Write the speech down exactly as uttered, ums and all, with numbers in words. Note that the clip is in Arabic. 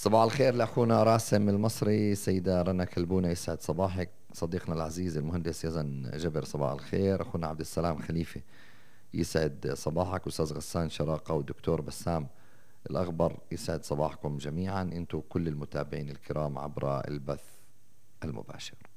صباح الخير لأخونا راسم المصري. سيدة رنا كلبونة يسعد صباحك. صديقنا العزيز المهندس يزن جبر صباح الخير. أخونا عبد السلام خليفة يسعد صباحك. أستاذ غسان شراقة والدكتور بسام الأغبر يسعد صباحكم جميعا أنتم كل المتابعين الكرام عبر البث المباشر.